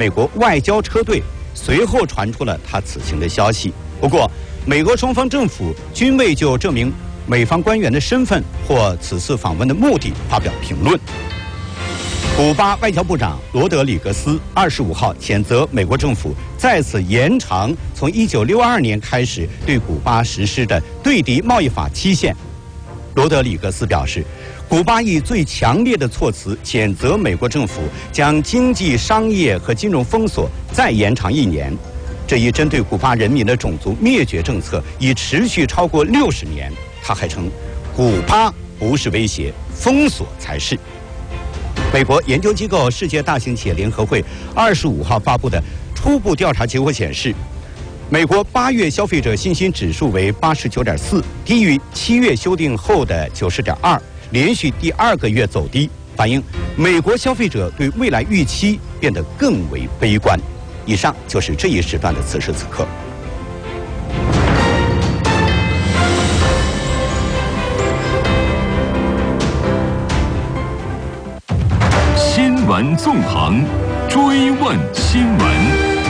美国外交车队随后传出了他此行的消息。不过，美俄双方政府均未就证明美方官员的身份或此次访问的目的发表评论。古巴外交部长罗德里格斯25号谴责美国政府再次延长从1962年开始对古巴实施的对敌贸易法期限。罗德里格斯表示，古巴以最强烈的措辞谴责美国政府将经济、商业和金融封锁再延长1年。这一针对古巴人民的种族灭绝政策已持续超过60年。他还称，古巴不是威胁，封锁才是。美国研究机构世界大型企业联合会25号发布的初步调查结果显示，美国8月消费者信心指数为89.4，低于7月修订后的90.2，连续第2个月走低，反映美国消费者对未来预期变得更为悲观。以上就是这一时段的此时此刻。 新闻纵横，追问新闻。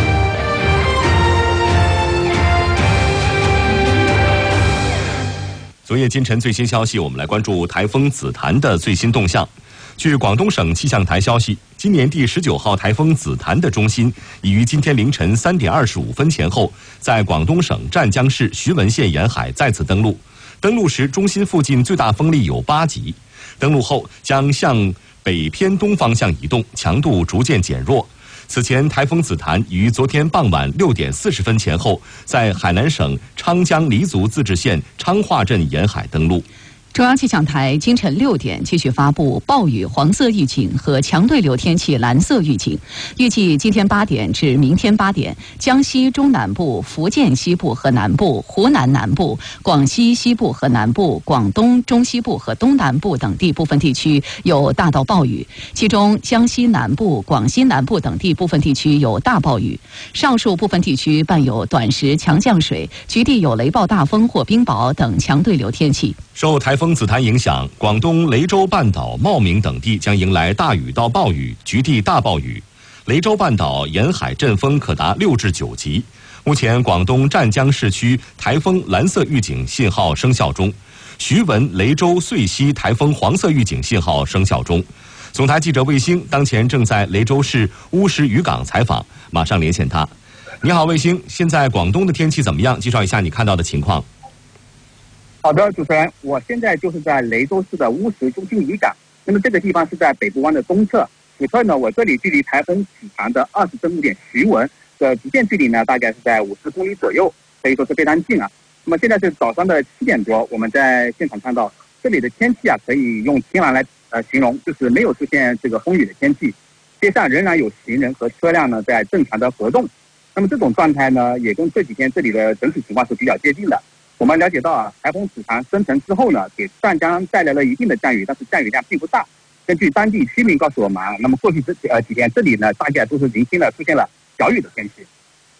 昨夜今晨最新消息，我们来关注台风紫檀的最新动向。据广东省气象台消息，今年第19号台风紫檀的中心已于今天凌晨3点25分前后，在广东省湛江市徐闻县沿海再次登陆。登陆时，中心附近最大风力有8级。登陆后将向北偏东方向移动，强度逐渐减弱。此前，台风紫檀于昨天傍晚6点40分前后，在海南省昌江黎族自治县昌化镇沿海登陆。 中央气象台今晨6点继续发布暴雨黄色预警和强对流天气蓝色预警。预计今天8点至明天8点，江西中南部、福建西部和南部、湖南南部、广西西部和南部、广东中西部和东南部等地部分地区有大到暴雨，其中江西南部、广西南部等地部分地区有大暴雨，上述部分地区伴有短时强降水，局地有雷暴大风或冰雹等强对流天气。 受台风紫檀影响，广东雷州半岛、茂名等地将迎来大雨到暴雨，局地大暴雨。雷州半岛沿海阵风可达6至9级。目前，广东湛江市区台风蓝色预警信号生效中，徐闻、雷州、遂溪台风黄色预警信号生效中。总台记者卫星当前正在雷州市乌石渔港采访，马上连线他。你好，卫星，现在广东的天气怎么样？介绍一下你看到的情况。 好的，主持人，我现在就是在雷州市的乌石中心渔港。那么这个地方是在北部湾的东侧，此刻呢，我这里距离台风紫檀的20登陆点徐闻的直线距离呢，大概是在50公里左右，可以说是非常近啊。那么现在是早上的7点多，我们在现场看到这里的天气啊，可以用晴朗来形容，就是没有出现这个风雨的天气。街上仍然有行人和车辆呢在正常的活动。那么这种状态呢，也跟这几天这里的整体情况是比较接近的。我们了解到啊，台风紫檀生成之后呢，给湛江带来了一定的降雨，但是降雨量并不大。根据当地居民告诉我们啊，那么过去几天这里呢，大概都是零星的出现了小雨的天气。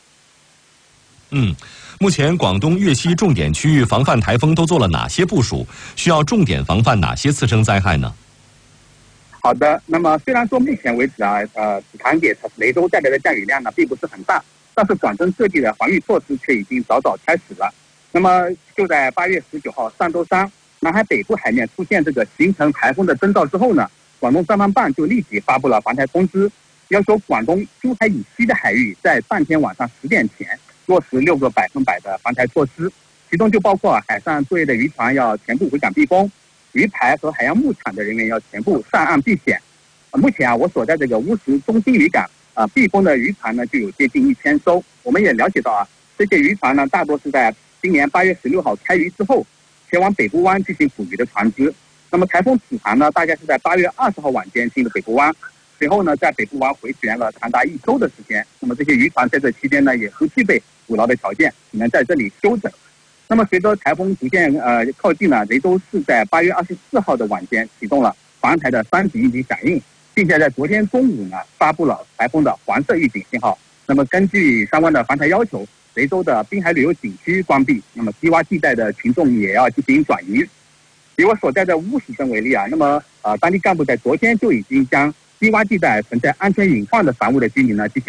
目前广东粤西重点区域防范台风都做了哪些部署？需要重点防范哪些次生灾害呢？ 好的，那么虽然说目前为止啊，紫檀给雷州带来的降雨量呢并不是很大，但是广东各地的防御措施却已经早早开始了。那么就在8月19号上周三，南海北部海面出现这个形成台风的征兆之后呢，广东三防办就立即发布了防台通知，要求广东珠海以西的海域在当天晚上10点前落实6个100%的防台措施，其中就包括海上作业的渔船要全部回港避风，渔排和海洋牧场的人员要全部上岸避险。目前啊，我所在这个乌石中心渔港避风的渔船呢就有接近1000艘。我们也了解到啊，这些渔船呢大多是在今年8月16号开渔之后，前往北部湾进行捕鱼的船只。那么台风紫檀呢，大概是在8月20号晚间进入北部湾，随后呢，在北部湾回旋了长达1周的时间。那么这些渔船在这期间呢，也不具备捕捞的条件，只能在这里休整。那么随着台风逐渐靠近呢，雷州市在8月24号的晚间启动了防台的3级应急响应，并且在昨天中午呢，发布了台风的黄色预警信号。那么根据相关的防台要求，雷州的滨海旅游景区关闭，那么低洼地带的群众也要进行转移。以我所在的乌石镇为例啊，那么当地干部在昨天就已经将低洼地带存在安全隐患的房屋的居民呢进行